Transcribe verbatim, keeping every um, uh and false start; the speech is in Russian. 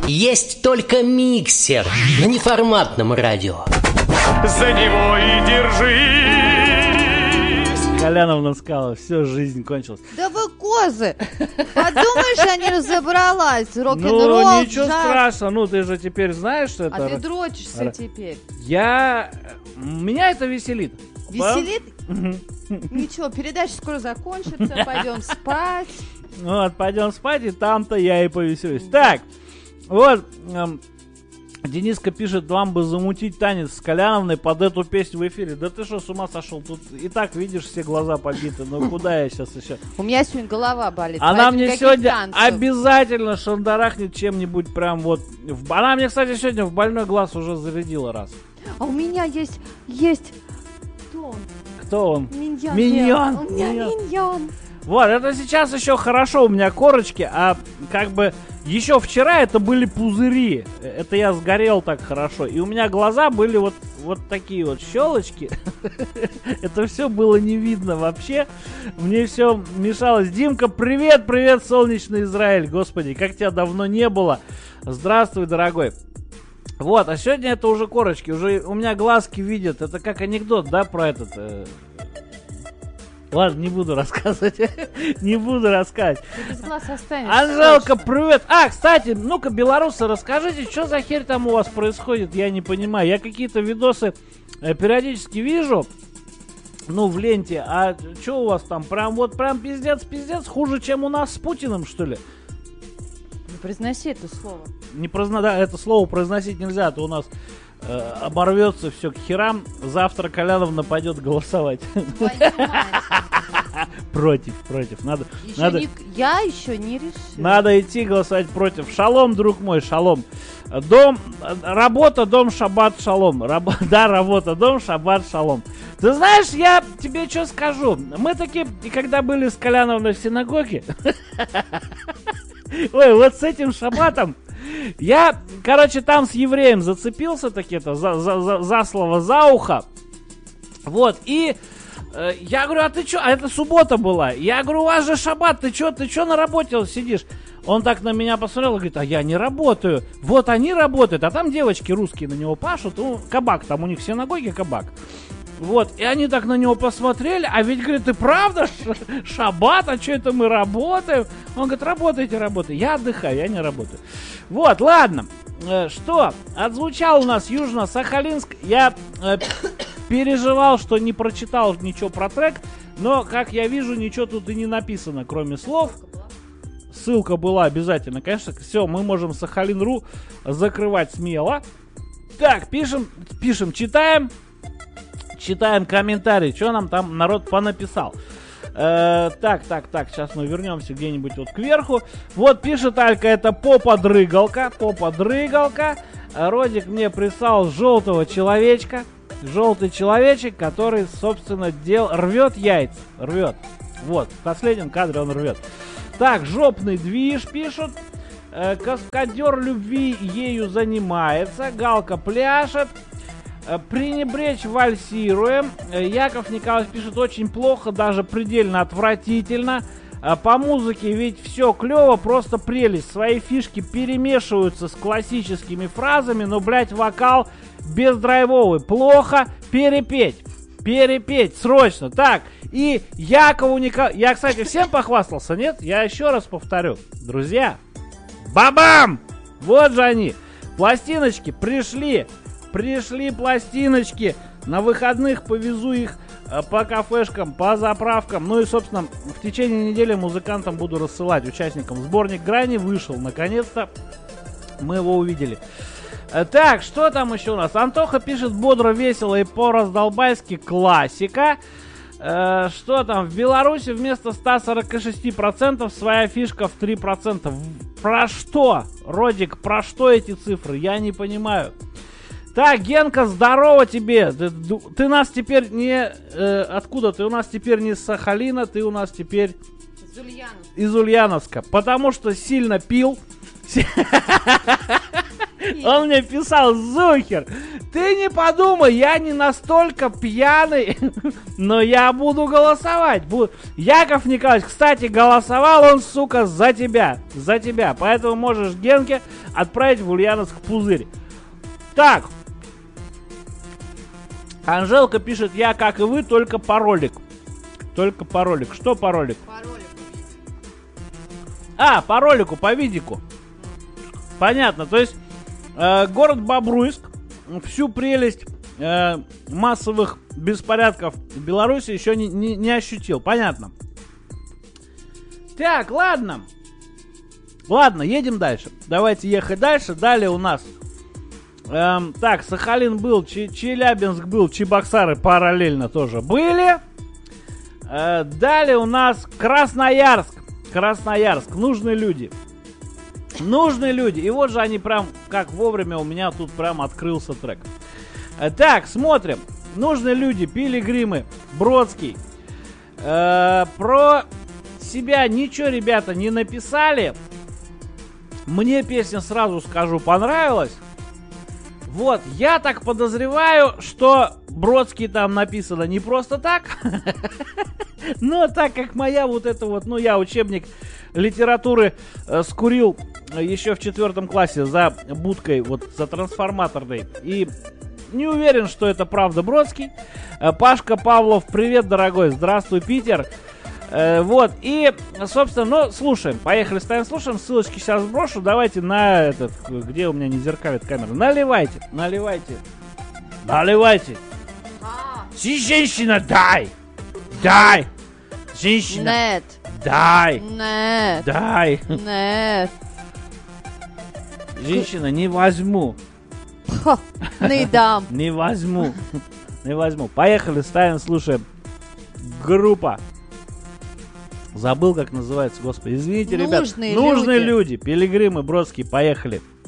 Есть только миксер на неформатном радио. За него и держись. Коляновна сказала, все, жизнь кончилась. Да вы козы! Подумаешь, я не разобралась. Рок-н-ролл, Ну, ничего джаз. страшного. Ну, ты же теперь знаешь, что это... А ты дрочишься Р- теперь. Я... Меня это веселит. Веселит? Ничего, передача скоро закончится, пойдем спать. Вот, пойдем спать, и там-то я и повеселюсь. Так, вот, эм, Дениска пишет, вам бы замутить танец с Коляновной под эту песню в эфире. Да ты что, с ума сошел? Тут и так, видишь, все глаза побиты. Ну, куда я сейчас еще? У меня сегодня голова болит. Она поэтому мне никаких сегодня танцев. обязательно шандарахнет чем-нибудь прям вот... в- Она мне, кстати, сегодня в больной глаз уже зарядила раз. А у меня есть, есть... Кто он? Кто он? Миньон. Миньон. У меня Миньон. миньон. Вот, это сейчас еще хорошо, у меня корочки, а как бы еще вчера это были пузыри. Это я сгорел так хорошо. И у меня глаза были вот, вот такие вот щелочки. Это все было не видно вообще. Мне все мешалось. Димка, привет, привет, солнечный Израиль. Господи, как тебя давно не было. Здравствуй, дорогой. Вот, а сегодня это уже корочки. Уже у меня глазки видят. Это как анекдот, да, про этот... э, Ладно, не буду рассказывать. Не буду рассказывать. Ты без глаз останешься. Анжелка, точно. привет. А, кстати, ну-ка, белорусы, расскажите, что за херь там у вас происходит, я не понимаю. Я какие-то видосы э, периодически вижу, ну, в ленте, а что у вас там? Прям вот, прям пиздец-пиздец, хуже, чем у нас с Путиным, что ли? Не произноси это слово. Не произно... да, это слово произносить нельзя, а то у нас э, оборвется все к херам. Завтра Коляновна пойдет голосовать. Твою мать. Против, против. Надо, Еще надо, не- Я еще не решила. надо идти голосовать против. Шалом, друг мой, шалом. Дом, работа, дом, шаббат, шалом. Раб, да, работа, дом, шаббат, шалом. Ты знаешь, я тебе что скажу. Мы таки, и когда были с Коляновной в синагоге, ой, вот с этим шаббатом, я, короче, там с евреем зацепился таки-то за, за, за, за слово, за ухо. Вот, и э, я говорю, а ты чё? А это суббота была. Я говорю, у вас же шаббат, ты чё, ты чё на работе сидишь? Он так на меня посмотрел и говорит, а я не работаю. Вот они работают, а там девочки русские на него пашут. Ну, кабак, там у них в синагоге кабак. Вот, и они так на него посмотрели, а ведь, говорит, ты правда ш- шаббат, а что это мы работаем? Он говорит, работайте, работайте. Я отдыхаю, я не работаю. Вот, ладно. Э, что? Отзвучал у нас Южно-Сахалинск. Я э, переживал, что не прочитал ничего про трек, но, как я вижу, ничего тут и не написано, кроме слов. Ссылка была обязательно, конечно. Все, мы можем Сахалин.ру закрывать смело. Так, пишем, пишем, читаем. Читаем комментарии, что нам там народ понаписал. Э, так, так, так, сейчас мы вернемся где-нибудь вот кверху. Вот пишет Алька, это попа-дрыгалка, попа-дрыгалка. Родик мне прислал желтого человечка. Желтый человечек, который, собственно, дел... рвет яйца. Рвет. Вот, в последнем кадре он рвет. Так, жопный движ пишут. Э, каскадер любви ею занимается. Галка пляшет. Пренебречь вальсируем. Яков Николаевич пишет, очень плохо, даже предельно отвратительно. По музыке ведь все клево, просто прелесть. Свои фишки перемешиваются с классическими фразами, но, блять, вокал бездрайвовый. Плохо, перепеть. Перепеть, срочно. Так, и Якову Николаевичу... Я, кстати, всем похвастался, нет? Я еще раз повторю. Друзья, бабам! Вот же они. Пластиночки пришли. Пришли пластиночки. На выходных повезу их э, по кафешкам, по заправкам. Ну и, собственно, в течение недели музыкантам буду рассылать, участникам. Сборник «Грани» вышел. Наконец-то мы его увидели. Э, так, что там еще у нас? Антоха пишет бодро, весело и по-раздолбайски классика. Э, что там? В Беларуси вместо ста сорока шести процентов своя фишка в три процента. Про что, Родик, про что эти цифры? Я не понимаю. Так, Генка, здорово тебе. Ты, ты нас теперь не... Э, откуда? Ты у нас теперь не из Сахалина, ты у нас теперь... Из Ульяновска. Из Ульяновска. Потому что сильно пил. Он мне писал: Зухер, ты не подумай, я не настолько пьяный, но я буду голосовать. Бу- Яков Николаевич, кстати, голосовал он, сука, за тебя. За тебя. Поэтому можешь Генке отправить в Ульяновск пузырь. Так. Анжелка пишет: я, как и вы, только паролик. Только паролик. Что паролик? А, по ролику, по видику. Понятно. То есть э, город Бобруйск всю прелесть э, массовых беспорядков в Беларуси еще не, не, не ощутил. Понятно. Так, ладно. Ладно, едем дальше. Давайте ехать дальше. Далее у нас... Эм, так, Сахалин был, Ч- Челябинск был, Чебоксары параллельно тоже были. Э, далее у нас Красноярск. Красноярск. Нужны люди. Нужны люди. И вот же они прям, как вовремя у меня тут прям открылся трек. Э, так, смотрим. Нужны люди. Пилигримы. Бродский. Э, про себя ничего, ребята, не написали. Мне песня, сразу скажу, понравилась. Вот, я так подозреваю, что Бродский там написано не просто так. Но так как моя вот это вот, ну я учебник литературы э, скурил еще в четвертом классе за будкой, вот за трансформаторной. И не уверен, что это правда Бродский. Э, Пашка Павлов, привет, дорогой, здравствуй, Питер. Э, вот, и, собственно, ну, слушаем. Поехали, ставим, слушаем. Ссылочки сейчас сброшу. Давайте на этот, где у меня не зеркалит камера. Наливайте, наливайте. Наливайте. Женщина, дай. Дай. Женщина. Нет. Дай. Нет. Дай. Нет. Женщина, не возьму. Ха, не дам. Не возьму. Не возьму. Поехали, ставим, слушаем. Группа. Забыл, как называется, господи. Извините, ребят. Нужные Нужные люди. люди. Пилигримы, Бродский, поехали.